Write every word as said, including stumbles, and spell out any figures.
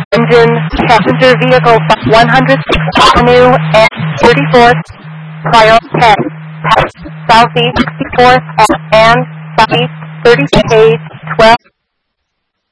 engine, passenger vehicle one hundred sixth Avenue and thirty-fourth, prior ten, southeast sixty-fourth and southeast thirty-eight, twelve.